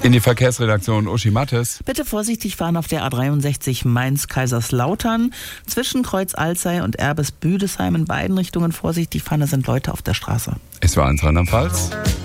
In die Verkehrsredaktion Uschi Mattes. Bitte vorsichtig fahren auf der A63 Mainz-Kaiserslautern. Zwischen Kreuz Alzey und Erbes-Büdesheim in beiden Richtungen vorsichtig fahren, da sind Leute auf der Straße. Es war 1 Rheinland-Pfalz.